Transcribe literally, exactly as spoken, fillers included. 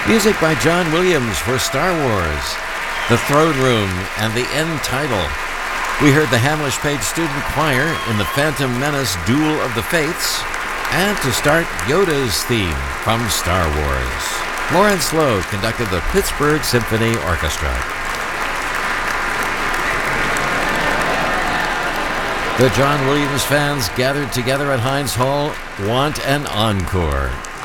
Music by John Williams for Star Wars, The Throne Room, and the end title. We heard the Hamlish Page Student Choir in The Phantom Menace Duel of the Fates, and to start, Yoda's theme from Star Wars. Lawrence Lowe conducted the Pittsburgh Symphony Orchestra. The John Williams fans gathered together at Heinz Hall want an encore.